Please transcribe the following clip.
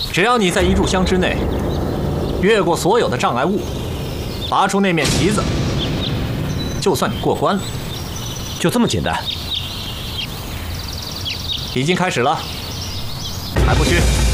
只要你在1炷香之内越过所有的障碍物，拔出那面旗子，就算你过关了。 就这么简单？ 已经开始了，还不去？